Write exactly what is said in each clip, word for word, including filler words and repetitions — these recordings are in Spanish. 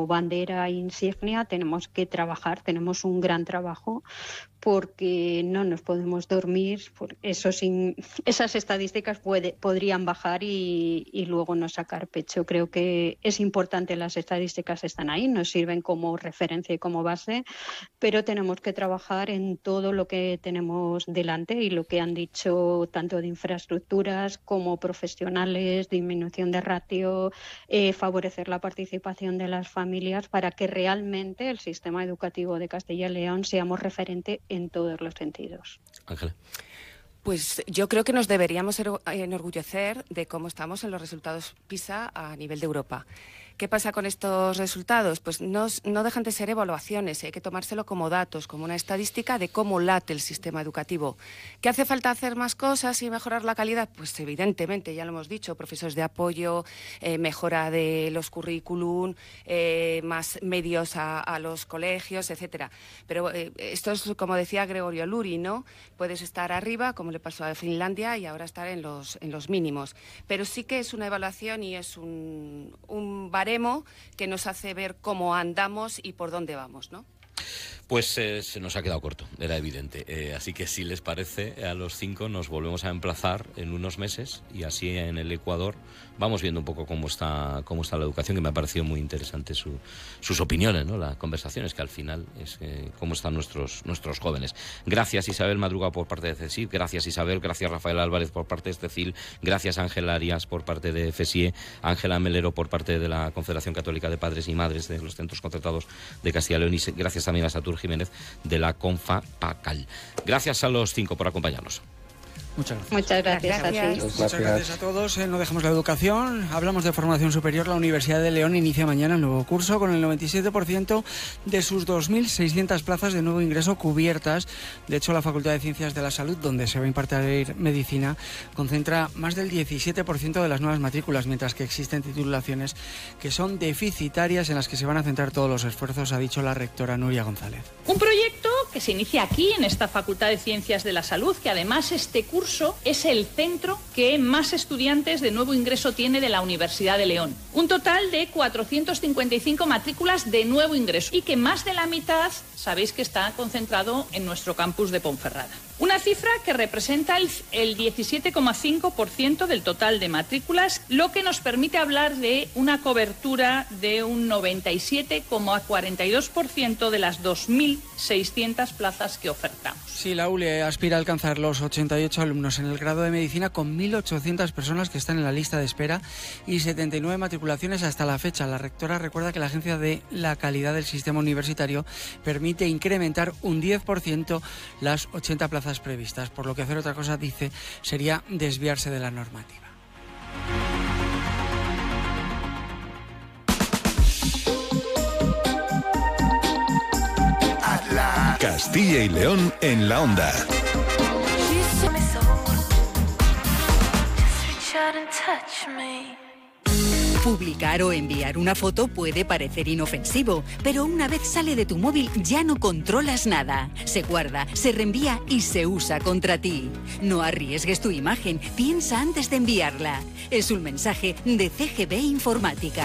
bandera insignia, tenemos que trabajar, tenemos un gran trabajo, porque no nos podemos dormir. Eso sin, esas estadísticas puede, podrían bajar y, y luego no sacar pecho. Creo que es importante, las estadísticas están ahí, nos sirven como referencia y como base, pero tenemos que trabajar en todo lo que tenemos delante y lo que han dicho tanto de infraestructuras como profesionales, disminución de ratio, eh, favorecer la participación de las familias para que realmente el sistema educativo de Castilla y León seamos referente en todos los sentidos. Ángela. Pues yo creo que nos deberíamos enorgullecer de cómo estamos en los resultados PISA a nivel de Europa. ¿Qué pasa con estos resultados? Pues no, no dejan de ser evaluaciones, hay que tomárselo como datos, como una estadística de cómo late el sistema educativo. ¿Qué hace falta hacer más cosas y mejorar la calidad? Pues evidentemente, ya lo hemos dicho, profesores de apoyo, eh, mejora de los currículum, eh, más medios a, a los colegios, etcétera. Pero eh, esto es, como decía Gregorio Luri, ¿no? Puedes estar arriba, como le pasó a Finlandia, y ahora estar en los, en los mínimos. Pero sí que es una evaluación y es un, un baremo que nos hace ver cómo andamos y por dónde vamos, ¿no? Pues eh, se nos ha quedado corto, era evidente. Eh, así que si les parece, a los cinco nos volvemos a emplazar en unos meses y así en el Ecuador vamos viendo un poco cómo está cómo está la educación, que me ha parecido muy interesante su, sus opiniones, ¿no? Las conversaciones, que al final es eh, cómo están nuestros nuestros jóvenes. Gracias Isabel Madruga por parte de CESIF, gracias Isabel, gracias Rafael Álvarez por parte de CECIL, gracias Ángela Arias por parte de FESIE, Ángela Melero por parte de la Confederación Católica de Padres y Madres de los Centros Concertados de Castilla y León, y gracias también a Satur Jiménez de la CONFAPACAL. Gracias a los cinco por acompañarnos. Muchas gracias. Muchas gracias, gracias. a ti. Muchas gracias. gracias a todos. Eh, no dejamos la educación. Hablamos de formación superior. La Universidad de León inicia mañana el nuevo curso con el noventa y siete por ciento de sus dos mil seiscientas plazas de nuevo ingreso cubiertas. De hecho, la Facultad de Ciencias de la Salud, donde se va a impartir medicina, concentra más del diecisiete por ciento de las nuevas matrículas, mientras que existen titulaciones que son deficitarias en las que se van a centrar todos los esfuerzos, ha dicho la rectora Nuria González. Un proyecto que se inicia aquí, en esta Facultad de Ciencias de la Salud, que además este curso es el centro que más estudiantes de nuevo ingreso tiene de la Universidad de León. Un total de cuatrocientas cincuenta y cinco matrículas de nuevo ingreso y que más de la mitad, sabéis que está concentrado en nuestro campus de Ponferrada. Una cifra que representa el, el diecisiete coma cinco por ciento del total de matrículas, lo que nos permite hablar de una cobertura de un noventa y siete coma cuarenta y dos por ciento de las dos mil seiscientas plazas que ofertamos. Sí, la U L E aspira a alcanzar los ochenta y ocho alumnos en el grado de medicina, con mil ochocientas personas que están en la lista de espera y setenta y nueve matriculaciones hasta la fecha. La rectora recuerda que la Agencia de la Calidad del Sistema Universitario permite incrementar un diez por ciento las ochenta plazas previstas, por lo que hacer otra cosa, dice, sería desviarse de la normativa. Castilla y León en la onda. Publicar o enviar una foto puede parecer inofensivo, pero una vez sale de tu móvil ya no controlas nada. Se guarda, se reenvía y se usa contra ti. No arriesgues tu imagen, piensa antes de enviarla. Es un mensaje de C G B Informática.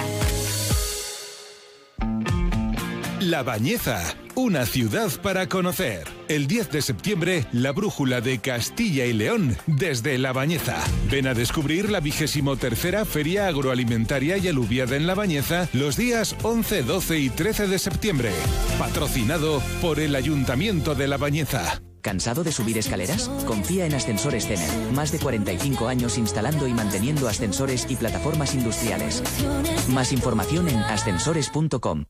La Bañeza, una ciudad para conocer. El diez de septiembre, la brújula de Castilla y León desde La Bañeza. Ven a descubrir la vigésimo tercera Feria Agroalimentaria y Aluviada en La Bañeza los días once, doce y trece de septiembre. Patrocinado por el Ayuntamiento de La Bañeza. ¿Cansado de subir escaleras? Confía en Ascensores Tener. Más de cuarenta y cinco años instalando y manteniendo ascensores y plataformas industriales. Más información en ascensores punto com.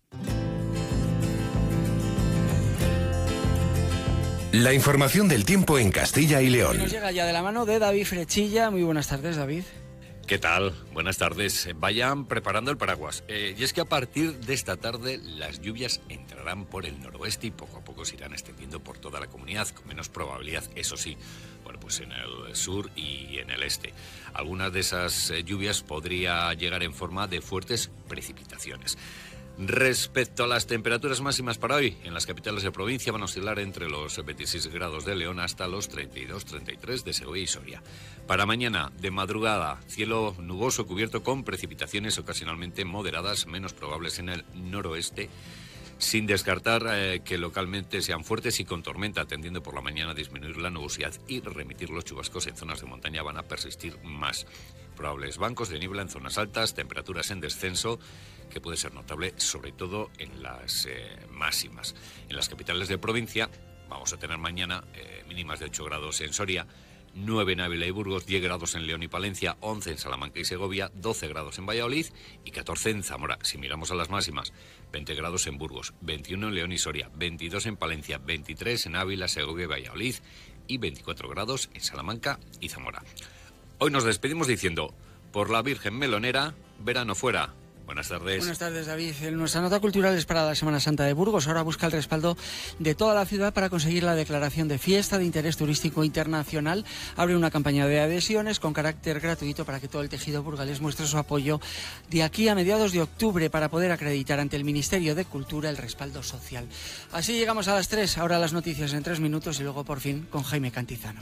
La información del tiempo en Castilla y León. Nos llega ya de la mano de David Frechilla. Muy buenas tardes, David. ¿Qué tal? Buenas tardes. Vayan preparando el paraguas. Eh, y es que a partir de esta tarde las lluvias entrarán por el noroeste y poco a poco se irán extendiendo por toda la comunidad, con menos probabilidad, eso sí, bueno, pues en el sur y en el este. Algunas de esas eh, lluvias podría llegar en forma de fuertes precipitaciones. Respecto a las temperaturas máximas para hoy, en las capitales de provincia van a oscilar entre los veintiséis grados de León hasta los treinta y dos treinta y tres de Segovia y Soria. Para mañana, de madrugada, cielo nuboso cubierto con precipitaciones ocasionalmente moderadas, menos probables en el noroeste, sin descartar eh, que localmente sean fuertes y con tormenta, tendiendo por la mañana a disminuir la nubosidad y remitir los chubascos en zonas de montaña van a persistir más. Probables bancos de niebla en zonas altas, temperaturas en descenso, que puede ser notable sobre todo en las eh, máximas. En las capitales de provincia vamos a tener mañana eh, mínimas de ocho grados en Soria, nueve en Ávila y Burgos, diez grados en León y Palencia, once en Salamanca y Segovia, doce grados en Valladolid y catorce en Zamora. Si miramos a las máximas, veinte grados en Burgos, veintiuno en León y Soria, veintidós en Palencia, veintitrés en Ávila, Segovia y Valladolid y veinticuatro grados en Salamanca y Zamora. Hoy nos despedimos diciendo, por la Virgen Melonera, verano fuera. Buenas tardes. Buenas tardes, David. Nuestra nota cultural es para la Semana Santa de Burgos. Ahora busca el respaldo de toda la ciudad para conseguir la declaración de fiesta de interés turístico internacional. Abre una campaña de adhesiones con carácter gratuito para que todo el tejido burgalés muestre su apoyo de aquí a mediados de octubre para poder acreditar ante el Ministerio de Cultura el respaldo social. Así llegamos a las tres. Ahora las noticias en tres minutos y luego por fin con Jaime Cantizano.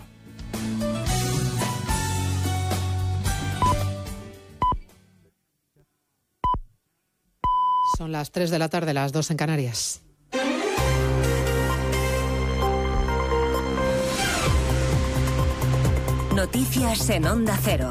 Son las tres de la tarde, las dos en Canarias. Noticias en Onda Cero.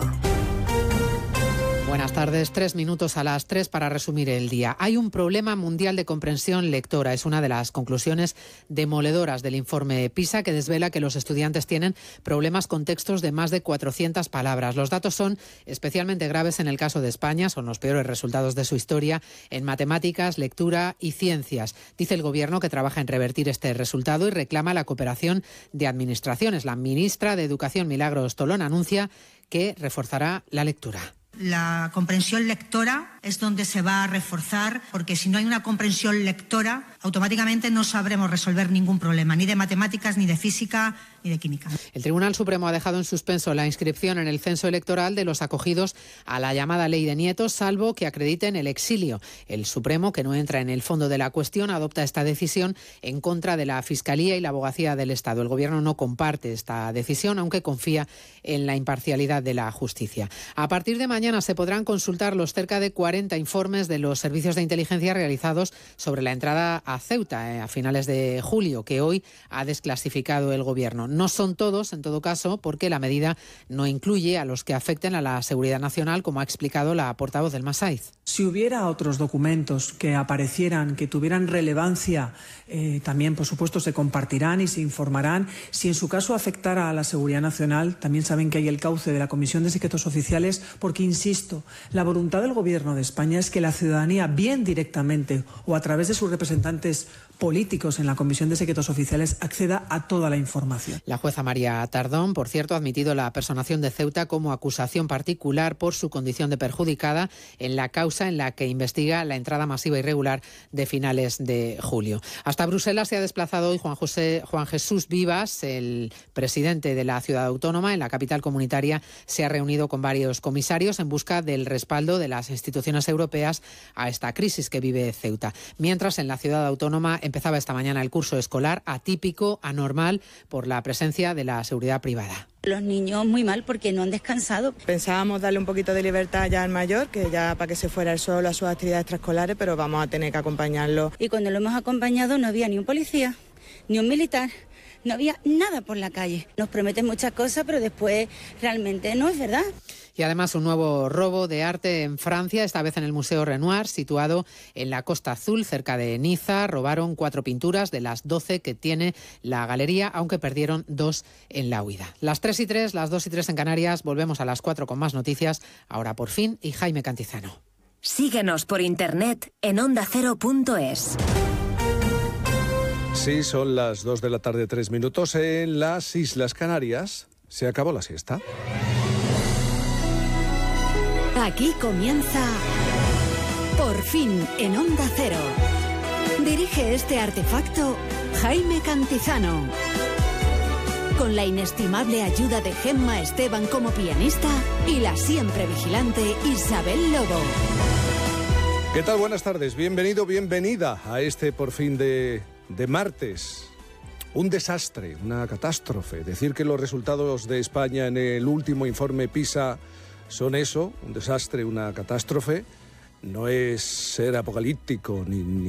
Buenas tardes, tres minutos a las tres para resumir el día. Hay un problema mundial de comprensión lectora. Es una de las conclusiones demoledoras del informe PISA que desvela que los estudiantes tienen problemas con textos de más de cuatrocientas palabras. Los datos son especialmente graves en el caso de España. Son los peores resultados de su historia en matemáticas, lectura y ciencias. Dice el Gobierno que trabaja en revertir este resultado y reclama la cooperación de administraciones. La ministra de Educación, Milagros Tolón, anuncia que reforzará la lectura. La comprensión lectora es donde se va a reforzar, porque si no hay una comprensión lectora, automáticamente no sabremos resolver ningún problema, ni de matemáticas, ni de física, ni de química. El Tribunal Supremo ha dejado en suspenso la inscripción en el censo electoral de los acogidos a la llamada ley de nietos, salvo que acrediten el exilio. El Supremo, que no entra en el fondo de la cuestión, adopta esta decisión en contra de la Fiscalía y la Abogacía del Estado. El Gobierno no comparte esta decisión, aunque confía en la imparcialidad de la justicia. A partir de mañana se podrán consultar los cerca de cuarenta informes de los servicios de inteligencia realizados sobre la entrada a Ceuta eh, a finales de julio, que hoy ha desclasificado el Gobierno. No son todos, en todo caso, porque la medida no incluye a los que afecten a la seguridad nacional, como ha explicado la portavoz del Masaiz. Si hubiera otros documentos que aparecieran, que tuvieran relevancia, eh, también, por supuesto, se compartirán y se informarán. Si en su caso afectara a la seguridad nacional, también saben que hay el cauce de la Comisión de Secretos Oficiales, porque, insisto, la voluntad del Gobierno de España es que la ciudadanía, bien directamente o a través de sus representantes políticos en la Comisión de Secretos Oficiales, acceda a toda la información. La jueza María Tardón, por cierto, ha admitido la personación de Ceuta como acusación particular por su condición de perjudicada en la causa en la que investiga la entrada masiva irregular de finales de julio. Hasta Bruselas se ha desplazado hoy Juan, José, Juan Jesús Vivas, el presidente de la ciudad autónoma. En la capital comunitaria se ha reunido con varios comisarios en busca del respaldo de las instituciones europeas a esta crisis que vive Ceuta. Mientras, en la ciudad autónoma empezaba esta mañana el curso escolar atípico, anormal, por la presencia de la seguridad privada. Los niños muy mal porque no han descansado. Pensábamos darle un poquito de libertad ya al mayor, que ya para que se fuera él solo a sus actividades extraescolares, pero vamos a tener que acompañarlo. Y cuando lo hemos acompañado no había ni un policía, ni un militar. No había nada por la calle. Nos prometen muchas cosas, pero después realmente no es verdad. Y además un nuevo robo de arte en Francia, esta vez en el Museo Renoir, situado en la Costa Azul, cerca de Niza. Robaron cuatro pinturas de las doce que tiene la galería, aunque perdieron dos en la huida. Las tres y tres, las dos y tres en Canarias. Volvemos a las cuatro con más noticias. Ahora por fin, y Jaime Cantizano. Síguenos por internet en onda cero punto es. Sí, son las dos de la tarde, tres minutos. En las Islas Canarias se acabó la siesta. Aquí comienza Por fin en Onda Cero. Dirige este artefacto Jaime Cantizano. Con la inestimable ayuda de Gemma Esteban como pianista y la siempre vigilante Isabel Lobo. ¿Qué tal? Buenas tardes. Bienvenido, bienvenida a este por fin de, de martes. Un desastre, una catástrofe. Decir que los resultados de España en el último informe PISA son eso, un desastre, una catástrofe, no es ser apocalíptico ni, ni